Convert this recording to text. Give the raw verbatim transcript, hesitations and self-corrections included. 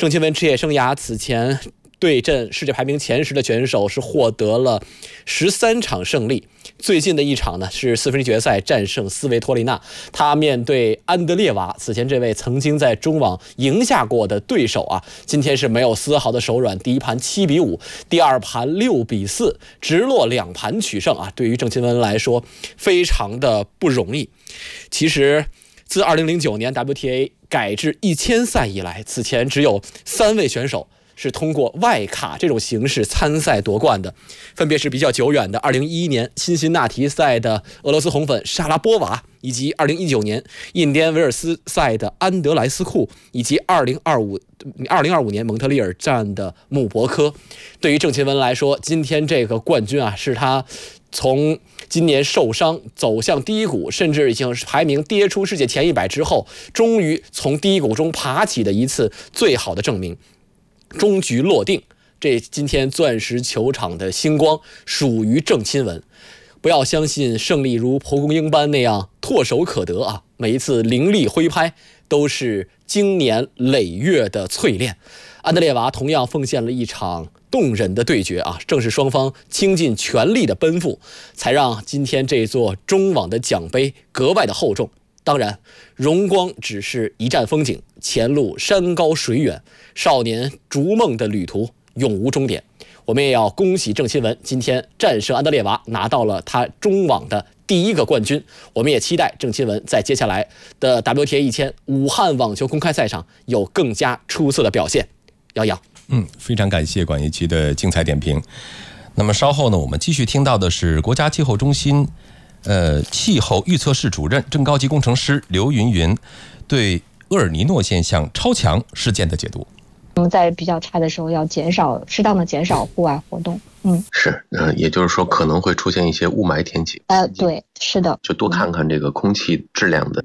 郑钦文职业生涯此前对阵世界排名前十的选手是获得了十三场胜利，最近的一场呢是四分之一决赛战胜斯维托利娜。他面对安德烈娃，此前这位曾经在中网赢下过的对手啊，今天是没有丝毫的手软，第一盘七比五，第二盘六比四，直落两盘取胜啊。对于郑钦文来说，非常的不容易。其实，自二零零九年 W T A 改制一千赛以来，此前只有三位选手是通过外卡这种形式参赛夺冠的，分别是比较久远的二零一一年辛辛那提赛的俄罗斯红粉莎拉波娃，以及二零一九年印第安维尔斯赛的安德莱斯库，以及二零二五年蒙特利尔站的姆伯科。对于郑钦文来说，今天这个冠军啊，是他从今年受伤走向低谷，甚至已经排名跌出世界前一百之后，终于从低谷中爬起的一次最好的证明。终局落定，这今天钻石球场的星光属于郑钦文。不要相信胜利如蒲公英般那样唾手可得啊！每一次凌厉挥拍都是经年累月的淬炼。安德烈娃同样奉献了一场动人的对决啊！正是双方倾尽全力的奔赴，才让今天这座中网的奖杯格外的厚重。当然，荣光只是一站风景，前路山高水远，少年逐梦的旅途永无终点。我们也要恭喜郑钦文今天战胜安德烈娃，拿到了他中网的第一个冠军。我们也期待郑钦文在接下来的 W T A 一千武汉网球公开赛上有更加出色的表现。姚洋， 嗯，非常感谢管一奇的精彩点评。那么稍后呢，我们继续听到的是国家气候中心呃，气候预测室主任、正高级工程师刘云云对厄尔尼诺现象超强事件的解读。 我们在比较差的时候要减少适当的减少户外活动。嗯， 是，呃，也就是说可能会出现一些雾霾天气。 呃，对，是的， 就多看看这个空气质量的